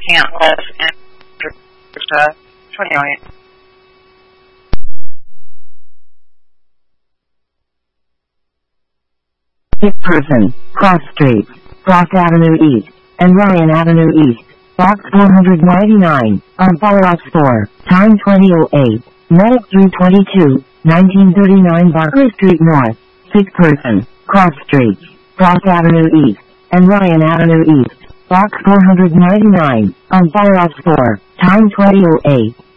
can't live in 28. Fifth person, cross streets, Rock Avenue East, and Ryan Avenue East, box 499, on Firehouse 4, time 20:08, Medic 322, 1939 Barclay Street North. Sixth person, cross streets, Rock Avenue East, and Ryan Avenue East, box 499, on Firehouse 4, time 20:08.